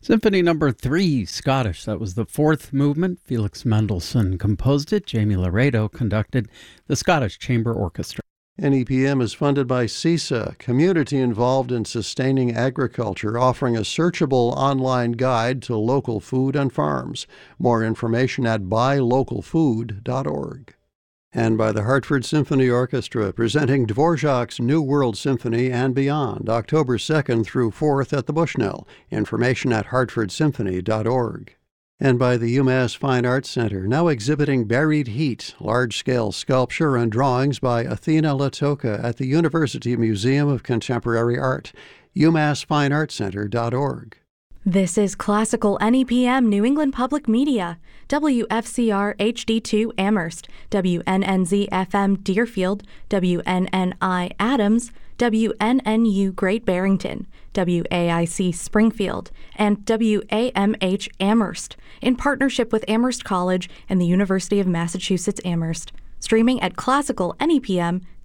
Symphony number 3, Scottish. That was the fourth movement. Felix Mendelssohn composed it. Jamie Laredo conducted the Scottish Chamber Orchestra. NEPM is funded by CISA, community involved in sustaining agriculture, offering a searchable online guide to local food and farms. More information at buylocalfood.org. And by the Hartford Symphony Orchestra, presenting Dvorak's New World Symphony and Beyond, October 2nd through 4th at the Bushnell. Information at hartfordsymphony.org. And by the UMass Fine Arts Center, now exhibiting Buried Heat, large-scale sculpture and drawings by Athena Latoka at the University Museum of Contemporary Art. UMassFineArtsCenter.org. This is Classical NEPM New England Public Media, WFCR HD2 Amherst, WNNZ FM Deerfield, WNNI Adams, WNNU Great Barrington, WAIC Springfield, and WAMH Amherst, in partnership with Amherst College and the University of Massachusetts Amherst. Streaming at classicalnepm.org.